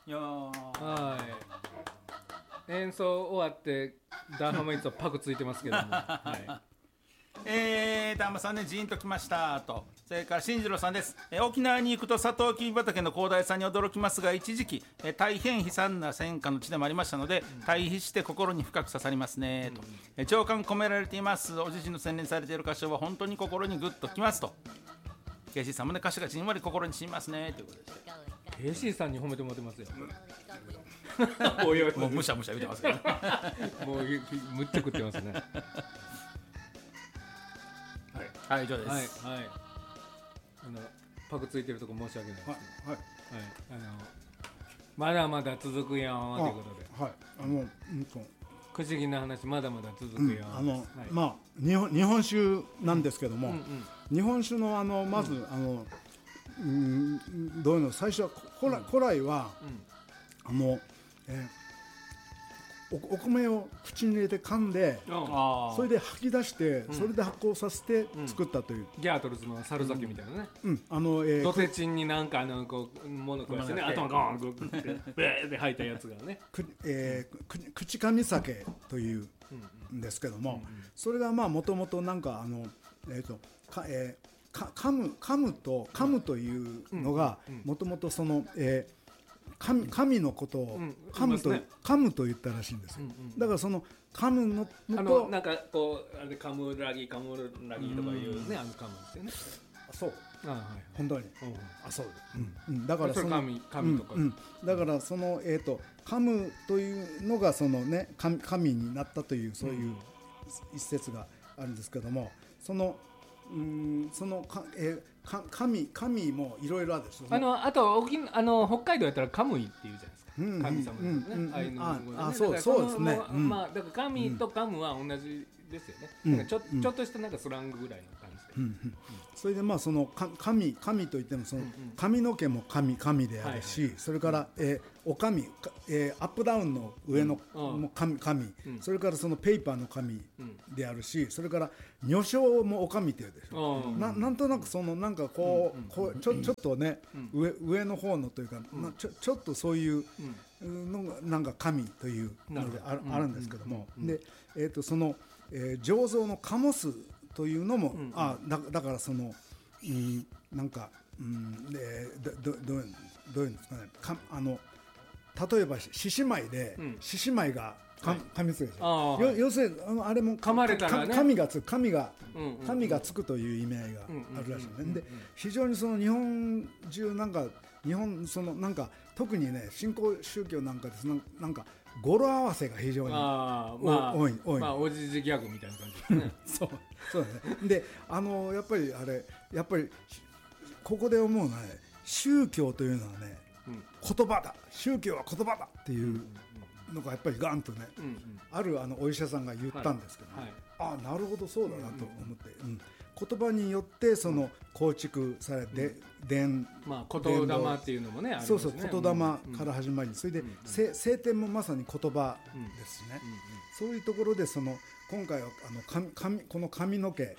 いやはい演奏終わってダーハマイツはパクついてますけども、はい、 丹波さんねジーンときましたと。それから進次郎さんです。沖縄に行くとサトウキビ畑の広大さに驚きますが、一時期大変悲惨な戦火の地でもありましたので、対比して心に深く刺さりますねと、長官込められていますおじじの洗練されている歌唱は本当に心にグッときますと。ケイシーさんもね歌詞がじんわり心にしみますねということでした。 ケイシーさんに褒めてもらってますよもうむしゃむしゃ言ってますけどもうむっちゃ食ってますねはい、以上です。 はい、はい、パクついてるとこ申し訳ないです、はいはい、まだまだ続くよということで、はい、 不思議な話まだまだ続くよ、はい、 まあ日本酒なんですけども、日本酒のまず、どういうの最初は古来は、お米を口に入れて噛んで、それで吐き出して、それで発酵させて作ったという、 ギャートルズの猿酒みたいなね、ドテチンになんかこう物食わしてね、頭ゴーンゴーってベーって吐いたやつがね、 口噛み酒というんですけども、それがもともとなんか噛むというのがもともとその神のことを噛むと言ったらしいんですよ。だからその噛むのとなんかこうあれカムラギとかいうね、噛むんですよね。 そう、本当に、そう、 だからその神とか、 だからその噛むというのがそのね神になったというそういう一説があるんですけども、その神もいろいろあるでしょ。 あと北海道やったらカムイって言うじゃないですか、神様ですね。そうですね。だから神とカムは同じですよね。ちょっとしたなんかスラングぐらいの感じで。 それでその神といってもその髪の毛も神であるし、それからお神アップダウンの上のも神、それからそのペーパーの神であるし、それから女性もお神っていうでしょ。なんとなくそのなんかこうちょっとね上の方のというかちょっとそういうのがなんか神というのであるんですけども、でその醸造の醸すというのもだからそのなんかどういうんですかね、例えば獅子舞で獅子舞が噛みつくでしょ。要するにあれも噛まれたらね神がつくという意味合いがあるらしいね。で非常にその日本中なんかそのなんか特にね新興宗教なんかですなんか語呂合わせが非常に多い。 おじじギャグみたいな感じですね。 そうだね。でやっぱりここで思うのはね、宗教というのはね、言葉だ、宗教は言葉だっていうのがやっぱりガンとね、あるお医者さんが言ったんですけど、なるほどそうだなと思って、言葉によってその構築されて言霊っていうのもねありますね。 そう言霊から始まり、それで聖典もまさに言葉ですね。そういうところで今回はこの髪の毛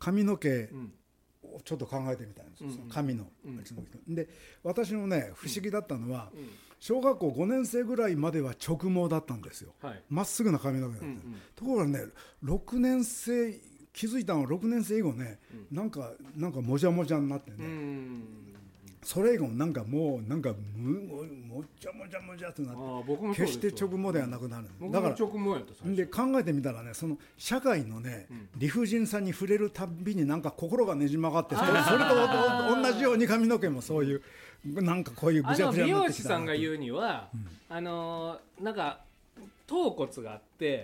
をちょっと考えてみたいんですよ。髪ので、私もね不思議だったのは、小学校5年生ぐらいまでは直毛だったんですよ。まっすぐな髪の毛だった。ところがね6年生気づいたのは6年生以後ね、なんかもじゃもじゃになってね、それ以後なんかもうなんかもじゃもじゃってなって決して直毛ではなくなる。だからで考えてみたらね、その社会のね、理不尽さに触れるたびになんか心がねじ曲がって、それと同じように髪の毛もそういうなんかこういうぐちゃぐちゃになってきた。 美容師さんが言うには、なんか頭骨があって、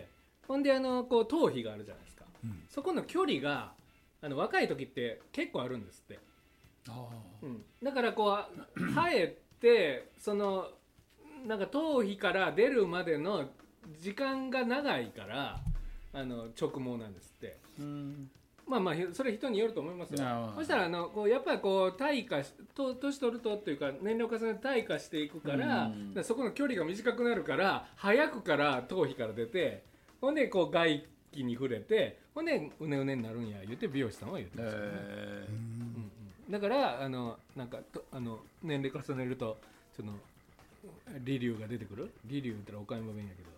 ほんでこう頭皮があるじゃないですか、そこの距離が若い時って結構あるんですって。だからこう生えてなんか頭皮から出るまでの時間が長いから直毛なんですって。それ人によると思いますよ。そしたらやっぱりこう年取るとっていうか年齢を重ねて退化していくから、そこの距離が短くなるから早くから頭皮から出て、ほんでこう外気に触れて、ほんでうねうねになるんや言って美容師さんは言ってましたね。だからなんか年齢重ねるとリリュウが出てくる。リリュウって言ったら岡山弁やけど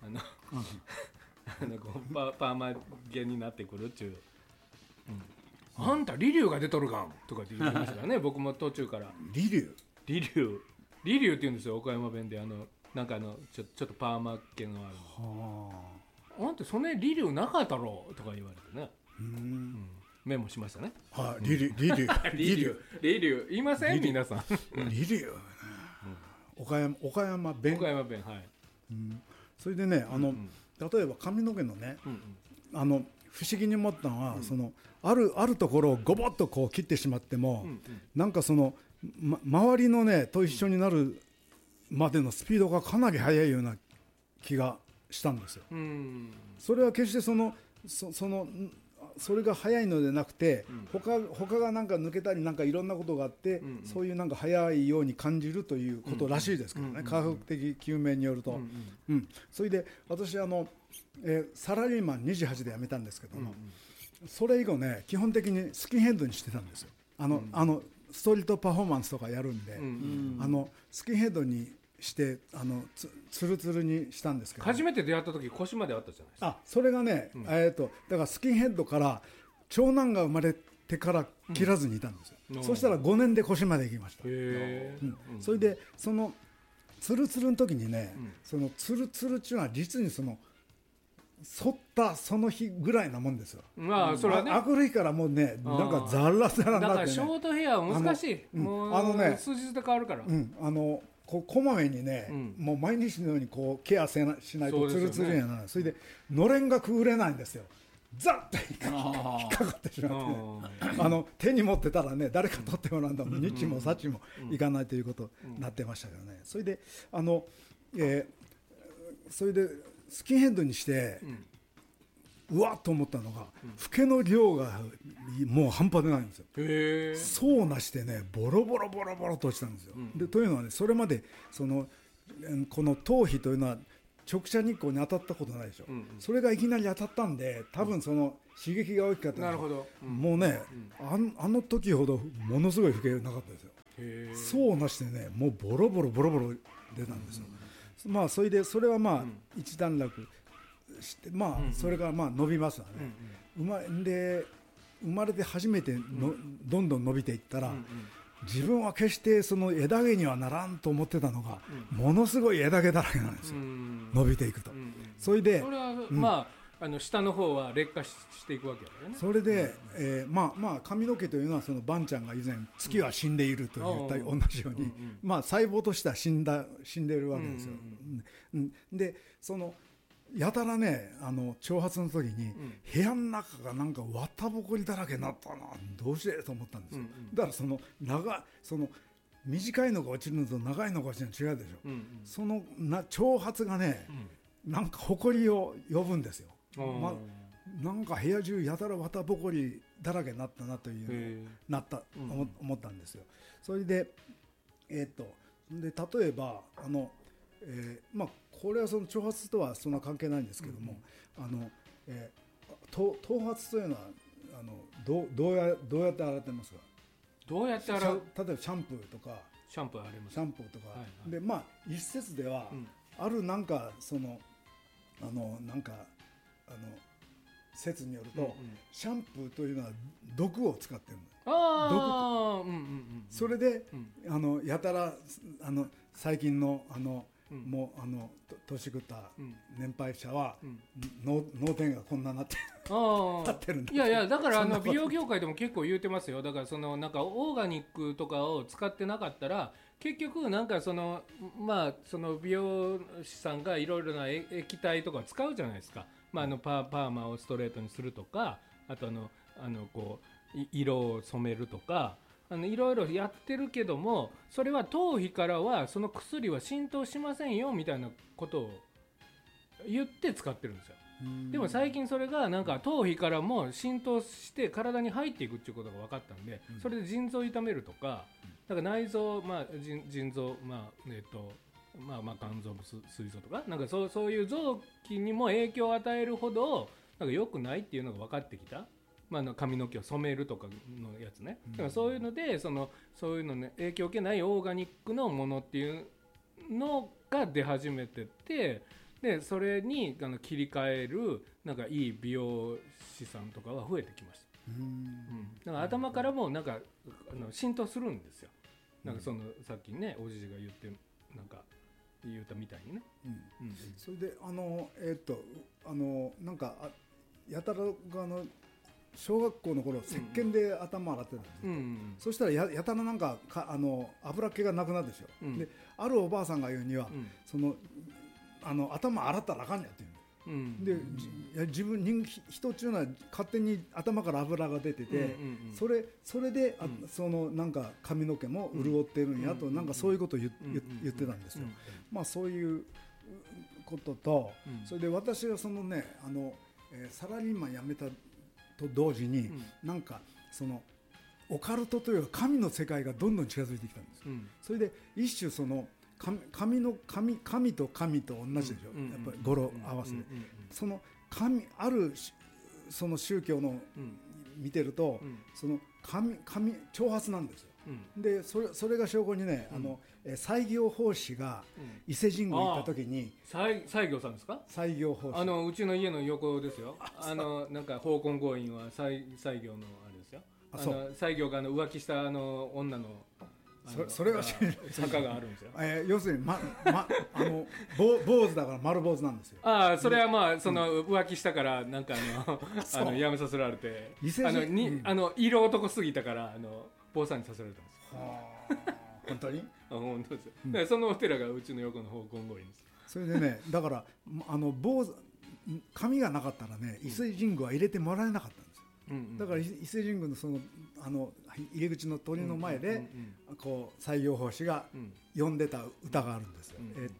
こうパーマ毛になってくるっちゅう、あんたリリュウが出とるがんとかって言ってましたからね僕も途中からリリュウリリュウって言うんですよ岡山弁でなんかちょっとパーマ毛のあるの。あんたそれリリュウなかったろとか言われてね。メモしましたね。 はい、リリュウリリュウ言いません皆さん。 リリュウ、岡山弁。 岡山弁、はい。 それでね例えば髪の毛のね、不思議に思ったのは、あるところをゴボッとこう切ってしまっても、なんか周りのねと一緒になるまでのスピードがかなり速いような気がしたんですよ。それは決してそれが速いのでなくて、他がなんか抜けたりなんかいろんなことがあって、そういうなんか速いように感じるということらしいですけどね、科学的究明によると。それで私サラリーマン28で辞めたんですけども、それ以後ね基本的にスキンヘッドにしてたんですよ。ストリートパフォーマンスとかやるんで、スキンヘッドにしてツルツルにしたんですけど、 初めて出会った時腰まであったじゃないですか。 それがね、だからスキンヘッドから長男が生まれてから切らずにいたんですよ。そしたら5年で腰まで行きました。それでツルツルの時にね、そのツルツルっていうのは実に剃ったその日ぐらいなもんですよ。 それはね、 明るいからもうねなんかザラザラになってね。 だからショートヘアは難しい。もう数日で変わるから。こまめにね、もう毎日のようにこうケアしないとツルツルにはならない。それでのれんがくぐれないんですよ。ザッと引っかかってしまってね、手に持ってたらね誰か取ってもらうんだもん、日もさちもいかないということになってましたけどね。それでスキンヘッドにして、うわっと思ったのが、フケの量がもう半端でないんですよ。そうなしてねボロボロと落ちたんですよ。でというのはね、それまでこの頭皮というのは直射日光に当たったことないでしょ。それがいきなり当たったんで、多分刺激が大きかったんです。 なるほど。 もうね、あの時ほどものすごいフケなかったですよ。そうなしてねもうボロボロ出たんですよ。それでそれは一段落して、それが伸びますわね。生まれて初めてどんどん伸びていったら、自分は決してその枝毛にはならんと思ってたのが、ものすごい枝毛だらけなんですよ、伸びていくと。それでそれは下の方は劣化していくわけだよね。 それで、髪の毛というのはバンちゃんが以前月は死んでいると言った同じように、細胞としては死んでいるわけですよ。でやたらね長髪の時に、部屋の中がなんか綿ぼこりだらけになったな、どうしてと思ったんですよ。だから短いのが落ちるのと長いのが落ちるの違うでしょ。長髪がね、なんかほこりを呼ぶんですよ。なんか部屋中やたら綿ぼこりだらけになったなという思ったんですよ。それで例えばこれは長髪とはそんな関係ないんですけども、頭髪というのはどうやって洗ってますか？ どうやって洗う？ 例えばシャンプーとかシャンプー洗います。 シャンプーとか、で一説では、あるなんか説によると、シャンプーというのは毒を使ってるの。それで、やたら最近のもう年食った年配者は、脳天がこんななってるんだ。 いやだから美容業界でも結構言うてますよ。だからなんかオーガニックとかを使ってなかったら、結局なんか美容師さんがいろいろな液体とか使うじゃないですか。パーマをストレートにするとか、あとこう色を染めるとか、いろいろやってるけども、それは頭皮からはその薬は浸透しませんよみたいなことを言って使ってるんですよ。でも最近それがなんか頭皮からも浸透して体に入っていくっていうことが分かったんで、それで腎臓を痛めるとか、だから内臓、腎臓、肝臓、膵臓とか、なんかそういう臓器にも影響を与えるほどなんか良くないっていうのが分かってきた。髪の毛を染めるとかのやつね。だからそういうのでそういうのね、影響を受けないオーガニックのものっていうのが出始めてて、でそれに切り替えるなんかいい美容師さんとかは増えてきました。だから頭からもなんか浸透するんですよ。なんかそのさっきねおじじがなんか言ったみたいにね。 それでなんかやたらが小学校の頃石鹸で頭洗ってたんですよ、そしたらやたらなんか油っ気がなくなるでしょ、であるおばあさんが言うには、頭洗ったらあかんやって言う、で自分人っていうのは勝手に頭から油が出てて、それでそのなんか髪の毛も潤ってるんやと、なんかそういうことを言ってたんですよ。まあそういうことと、それで私はそのねサラリーマン辞めたと同時に、なんかそのオカルトというか神の世界がどんどん近づいてきたんです、それで一種その神と神と同じでしょ、やっぱり語呂合わせで、そのあるその宗教の見てると、その神挑発なんですよ、でそれが証拠にね、西行法師が伊勢神宮行った時に、 西行さんですか？ 西行法師、 うちの家の横ですよ。なんか宝根強引は西行のあれですよ。西行が浮気した女のそれは坂があるんですよ。 要するに坊主だから丸坊主なんですよ。 それはまあその浮気したからなんかやめさせられて、色男すぎたから坊さんにさせられたんですよ。 本当に？ 本当ですよ。だからそのお寺がうちの横の宝根強引です。 それでね、だから髪がなかったらね、伊勢神宮は入れてもらえなかったんですよ。だから伊勢神宮のその入り口の鳥の前でこう西行法師が読んでた歌があるんですよ。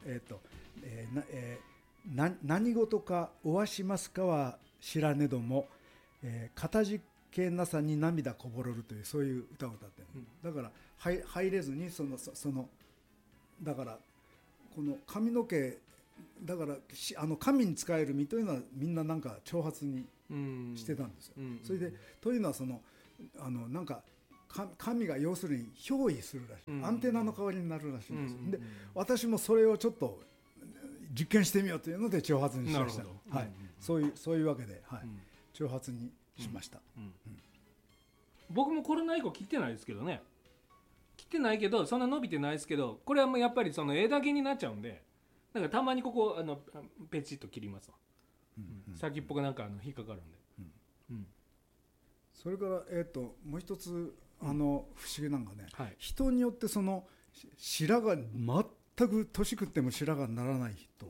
何事かおわしますかは知らねども、かたじけなさに涙こぼれるという、そういう歌を歌ってる、だから入れずにそのだからこの髪の毛だから神に仕える身というのはみんななんか挑発にしてたんですよ。それでというのはなんか神が要するに憑依するらしい、アンテナの代わりになるらしいんですよ。で私もそれをちょっと実験してみようというので挑発にしました。はい、そういうわけで、はい、挑発にしました。 僕もコロナ以降切ってないですけどね。切ってないけどそんな伸びてないですけど、これはもうやっぱりその枝毛になっちゃうんで、だからたまにここペチッと切りますわ。先っぽがなんか引っかかるんで。 それからもう一つ不思議なのがね、人によってその白髪全く年食っても白髪にならない人、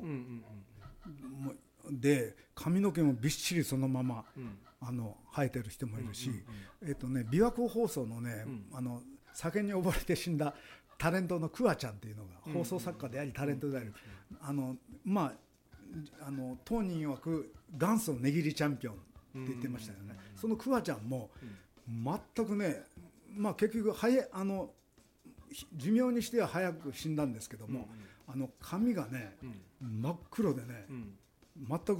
で髪の毛もびっしりそのまま生えてる人もいるし、琵琶湖放送のね、酒に溺れて死んだタレントのクワちゃんっていうのが放送作家でありタレントである、当人曰く元祖値切りチャンピオンって言ってましたよね。そのクワちゃんも全くね、結局寿命にしては早く死んだんですけども、髪がね、真っ黒でね、全く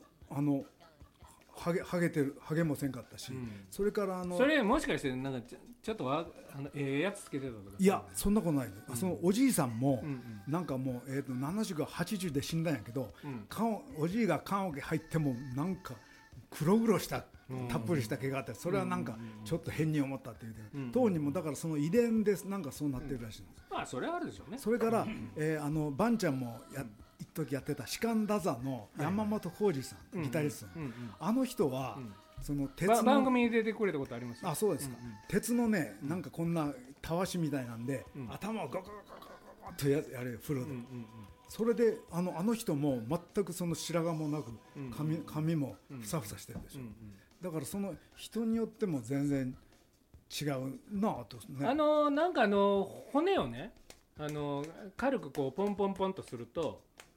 ハゲもせんかったし、それからそれもしかしてなんかちょっとやつつけてたとか？ いやそんなことない、そのおじいさんもなんかもう70か80で死んだんやけど、おじいが棺桶入ってもなんか黒々したたっぷりした毛があって、それはなんかちょっと変に思ったっていう、当人もだからその遺伝でなんかそうなってるらしいんです。 それはあるでしょうね。 それからバンちゃんも一時やってた士官太座の山本浩二さん、ギタリスト、あの人はその鉄の番組に出てくれたことありますよ。 そうですか。鉄のね、なんかこんなたわしみたいなんで、頭をゴゴゴゴゴゴとやれ風呂で、それであの人も全くその白髪もなく髪もふさふさしてるでしょ。だからその人によっても全然違うなぁとね。 なんか骨をね軽くこうポンポンポンとすると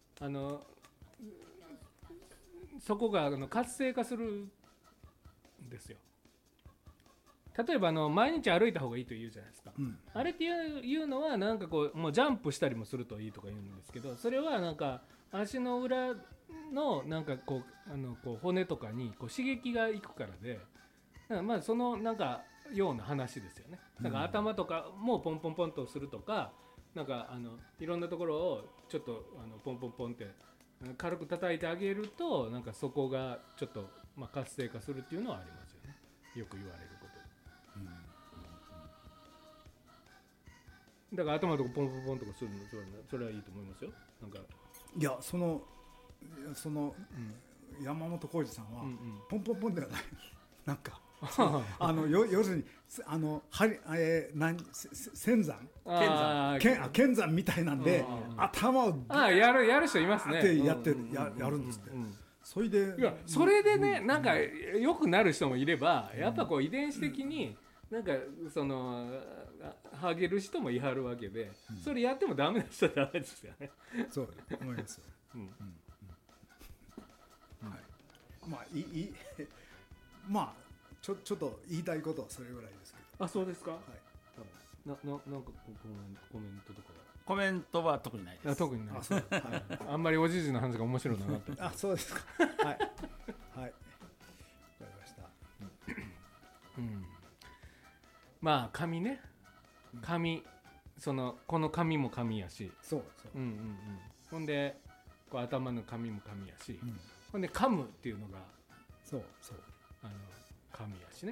そこが活性化するんですよ。例えば毎日歩いた方がいいと言うじゃないですか、あれっていうのはなんかこうもうジャンプしたりもするといいとか言うんですけど、それはなんか足の裏のなんかこう骨とかにこう刺激がいくからで、そのなんかような話ですよね。なんか頭とかもポンポンポンとするとか、 なんかいろんなところをちょっとポンポンポンって軽く叩いてあげるとなんかそこがちょっと、まあ、活性化するっていうのはありますよね。よく言われることで、だから頭のとこポンポンポンとかするのそれはいいと思いますよ。なんかいやその、山本浩二さんは、ポンポンポンではないなんか要するに仙山剣山みたいなんで頭をやる人いますね。 やるんですって。それでいやそれでねなんか良くなる人もいればやっぱこう遺伝子的になんかそのハゲる人もいはるわけで、それやってもダメな人はダメですよね。 そう思います。まあまあちょっと言いたいことはそれぐらいですけど。 あ、そうですか。 はい。 なんかコメントとかコメントは特にないです。 特にない。あんまりおじいじの話が面白いなって。 あ、そうですか。はい。はい。わかりました。 まあ髪ね。この髪も髪やし。 そう。 ほんでこう頭の髪も髪やし。ほんで噛むっていうのが。 そう。 髪やしね。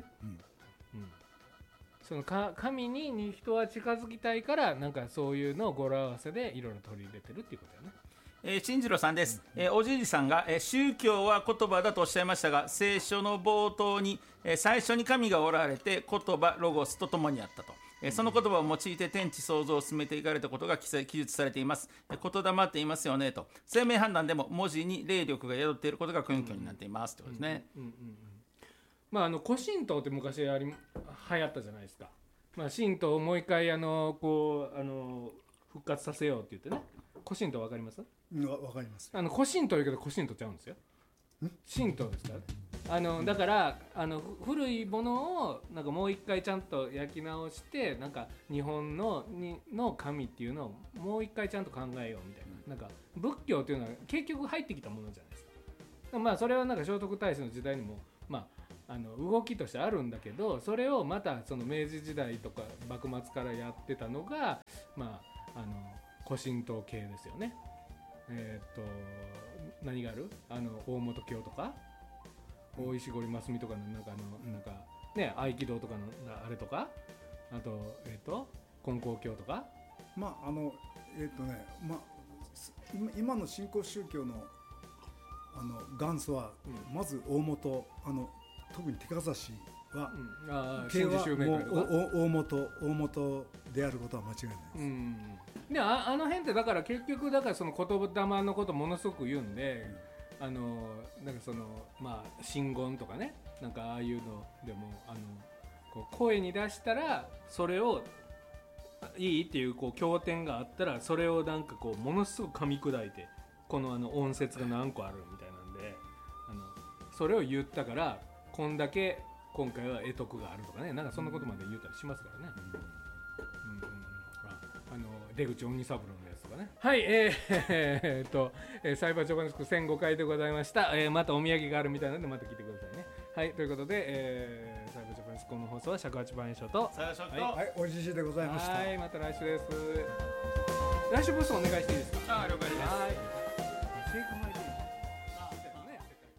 その神に人は近づきたいからなんかそういうのを語呂合わせでいろいろ取り入れてるっていうことだよね。 進次郎さんです。おじいさんが、宗教は言葉だとおっしゃいましたが、聖書の冒頭に、最初に神がおられて言葉ロゴスと共にあったと。その言葉を用いて天地創造を進めていかれたことが記述されています。言霊って言いますよねと。生命判断でも文字に霊力が宿っていることが根拠になっていますということですね。 まあ古神道って昔流行ったじゃないですか。まあ神道をもう一回復活させようって言ってね。古神道わかります？ わかります。 古神道言うけど古神道ちゃうんですよ。神道ですから。だから古いものをなんかもう一回ちゃんと焼き直してなんか日本の神っていうのをもう一回ちゃんと考えようみたいな。なんか仏教っていうのは結局入ってきたものじゃないですか。まあそれはなんか聖徳太子の時代にもまあ動きとしてあるんだけど、それをまたその明治時代とか幕末からやってたのがまあ古神道系ですよね。何がある？大本教とか大石堀ますみとかのなんかね合気道とかのあれとか、あと金光教とか。 まあ今の新興宗教の元祖は、まず大本特に手かざしは、 真珠宗明会とか大本であることは間違いないです。 であの辺ってだから結局だからその言霊のことものすごく言うんで、なんかそのまあ真言とかね、なんかああいうのでもこう声に出したらそれをいいっていう経典があったらそれをなんかこうものすごく噛み砕いてこの音節が何個あるみたいなんでそれを言ったからこんだけ今回は得得があるとかね、なんかそんなことまで言ったりしますからね。出口鬼三郎のやつとかね。はい、サイバージョバネスク1005回でございました。またお土産があるみたいなのでまた来てくださいね。はいということで、サイバージョバネスクこの放送は尺八番演唱とおじじでございました。 はいまた来週です。来週ブースお願いしていいですか？ 了解です。 はい